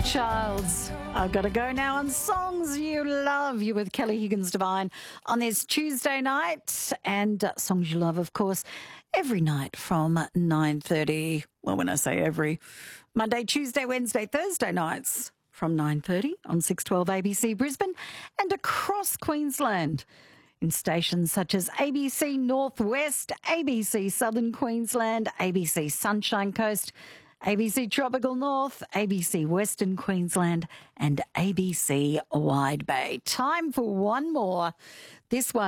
Childs. I've got to go now on Songs You Love. You with Kelly Higgins Divine on this Tuesday night. And Songs You Love, of course, every night from 9:30. Well, when I say every, Monday, Tuesday, Wednesday, Thursday nights from 9:30 on 612 ABC Brisbane and across Queensland in stations such as ABC Northwest, ABC Southern Queensland, ABC Sunshine Coast, ABC Tropical North, ABC Western Queensland and ABC Wide Bay. Time for one more. This one